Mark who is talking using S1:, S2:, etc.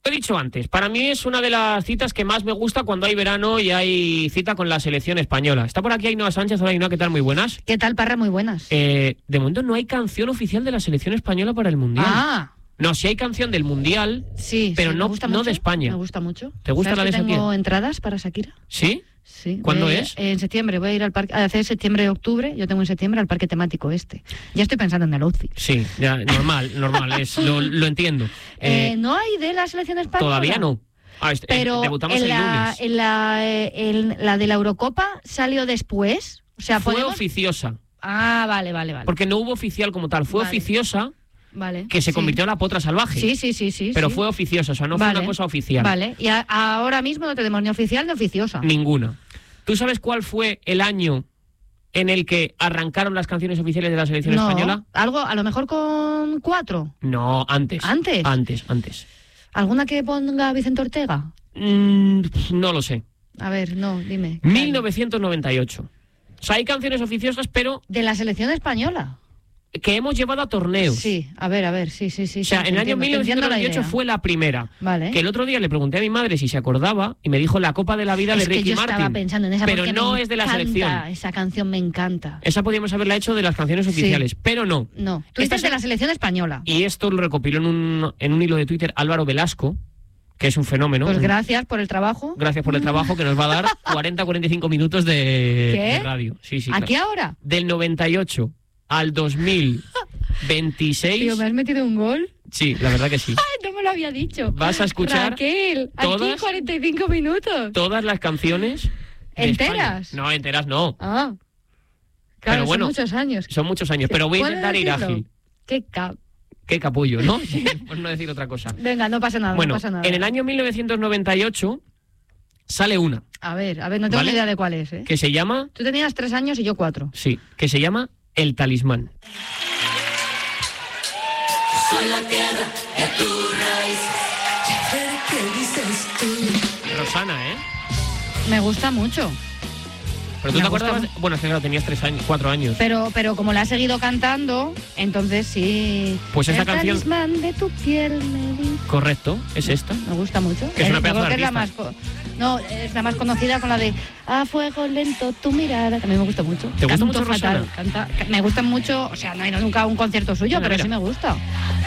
S1: he dicho antes, para mí es una de las citas que más me gusta cuando hay verano y hay cita con la selección española. Está por aquí Ainhoa Sánchez. Hola Ainhoa, ¿qué tal? Muy buenas.
S2: ¿Qué tal, Parra? Muy buenas.
S1: De momento no hay canción oficial de la selección española para el Mundial. No, sí hay canción del Mundial,
S2: sí,
S1: pero no de España.
S2: Me gusta mucho.
S1: ¿Te gusta la de Shakira?
S2: Tengo entradas para Shakira.
S1: ¿Sí?
S2: Sí.
S1: ¿Cuándo es?
S2: En septiembre. Voy a ir al parque, a hacer septiembre-octubre. Yo tengo en septiembre al parque temático este. Ya estoy pensando en el outfit.
S1: Sí, ya, normal, lo entiendo.
S2: ¿No hay de la selección española?
S1: Todavía no.
S2: Pero
S1: debutamos el lunes.
S2: La de la Eurocopa salió después. O sea,
S1: fue oficiosa.
S2: Vale.
S1: Porque no hubo oficial como tal. Fue oficiosa.
S2: Vale.
S1: Que se convirtió en la potra salvaje.
S2: Sí.
S1: Pero fue oficiosa, o sea, no fue una cosa oficial.
S2: Vale, y ahora mismo no tenemos ni oficial ni oficiosa.
S1: Ninguna. ¿Tú sabes cuál fue el año en el que arrancaron las canciones oficiales de la selección española?
S2: Algo, a lo mejor con 4.
S1: No, antes. ¿Antes?
S2: ¿Alguna que ponga Vicente Ortega?
S1: No lo sé.
S2: A ver, no, dime.
S1: 1998. O sea, hay canciones oficiosas, pero...
S2: De la selección española.
S1: Que hemos llevado a torneos.
S2: Sí, a ver, sí.
S1: O sea, en el año 1998 fue la primera.
S2: Vale.
S1: Que el otro día le pregunté a mi madre si se acordaba y me dijo La Copa de la Vida de Ricky Martin.
S2: Es que yo estaba pensando en esa,
S1: pero no es de la selección.
S2: Esa canción me encanta.
S1: Esa podríamos haberla hecho de las canciones oficiales, pero no.
S2: No, tú estás de la selección española.
S1: Y esto lo recopiló en un hilo de Twitter Álvaro Velasco, que es un fenómeno.
S2: Pues gracias por el trabajo.
S1: Gracias por el trabajo, que nos va a dar 40-45 minutos de radio. Sí,
S2: ¿Aquí
S1: claro.
S2: ahora?
S1: Del 98 al 2026.
S2: Tío, ¿me has metido un gol?
S1: Sí, la verdad que sí.
S2: No me lo había dicho.
S1: Vas a escuchar...
S2: Raquel, aquí 45 minutos.
S1: Todas las canciones...
S2: ¿Enteras?
S1: No, enteras no.
S2: Claro,
S1: pero bueno,
S2: son muchos años.
S1: Son muchos años, pero voy a intentar ir ágil. Qué capullo, ¿no? Por no decir otra cosa.
S2: Venga, no pasa nada,
S1: bueno,
S2: no pasa nada.
S1: En el año 1998 sale una.
S2: A ver, no tengo ni idea de cuál es, ¿eh?
S1: Que se llama...
S2: Tú tenías 3 años y yo 4.
S1: Sí, que se llama El Talismán.
S3: Soy la tierra de tu raíz. ¿Qué dices tú?
S1: Rosana, ¿eh?
S2: Me gusta mucho.
S1: Pero tú te acordabas... Bueno, es que claro, tenías 4 años.
S2: Pero como la has seguido cantando, entonces sí...
S1: Pues esta canción...
S2: El talismán de tu piel me dice...
S1: Correcto, es esta.
S2: Me gusta mucho.
S1: Que es una pedazo de
S2: es la más... No, es la más conocida con la de A fuego lento tu mirada. También me gusta mucho.
S1: ¿Te gusta mucho Rosana?
S2: Me gusta mucho... O sea, no he ido nunca a un concierto suyo, pero sí me gusta.